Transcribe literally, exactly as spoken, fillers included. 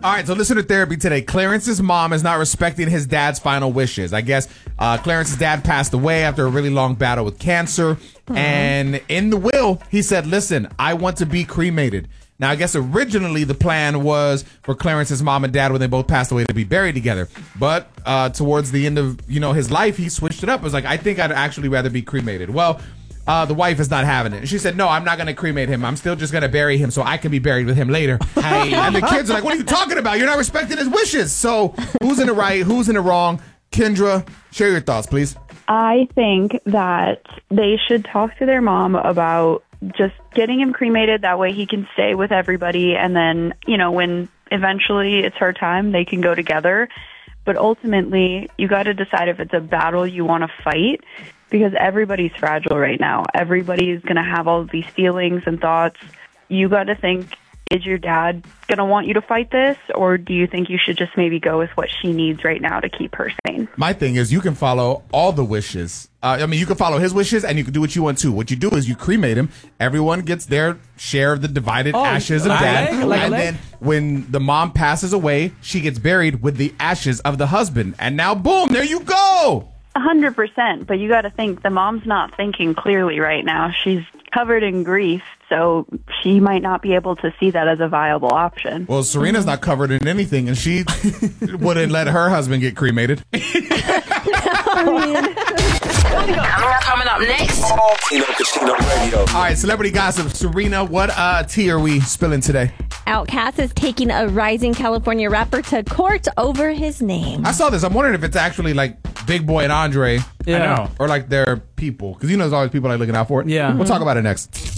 All right, so listener therapy today. Clarence's mom is not respecting his dad's final wishes. I guess uh, Clarence's dad passed away after a really long battle with cancer. Mm-hmm. And in the will, he said, listen, I want to be cremated. Now, I guess originally the plan was for Clarence's mom and dad, when they both passed away, to be buried together. But uh, towards the end of, you know, his life, he switched it up. It was like, I think I'd actually rather be cremated. Well, Uh, the wife is not having it. And she said, no, I'm not going to cremate him. I'm still just going to bury him so I can be buried with him later. Hey. And the kids are like, what are you talking about? You're not respecting his wishes. So who's in the right? Who's in the wrong? Kendra, share your thoughts, please. I think that they should talk to their mom about just getting him cremated. That way he can stay with everybody. And then, you know, when eventually it's her time, they can go together. But ultimately, you got to decide if it's a battle you want to fight. Because everybody's fragile right now. Everybody's going to have all of these feelings and thoughts. You got to think, is your dad going to want you to fight this? Or do you think you should just maybe go with what she needs right now to keep her sane? My thing is, you can follow all the wishes. Uh, I mean, you can follow his wishes and you can do what you want too. What you do is you cremate him. Everyone gets their share of the divided oh, ashes of dad. Like, and then when the mom passes away, she gets buried with the ashes of the husband. And now, boom, there you go. A hundred percent, but you got to think the mom's not thinking clearly right now. She's covered in grief, so she might not be able to see that as a viable option. Well, Serena's not covered in anything, and she wouldn't let her husband get cremated. Coming up next. Kino Casino Radio. All right, celebrity gossip. Serena, what uh, tea are we spilling today? Outkast is taking a rising California rapper to court over his name. I saw this. I'm wondering if it's actually like Big Boy and Andre. Yeah. I know. Or like their people. Because you know there's always people like looking out for it. Yeah. We'll talk about it next.